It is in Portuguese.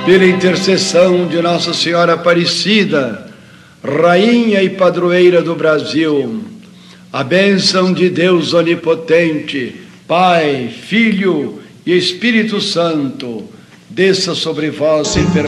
pela intercessão de Nossa Senhora Aparecida, Rainha e Padroeira do Brasil, a bênção de Deus Onipotente, Pai, Filho e Espírito Santo, desça sobre vós sem permanência.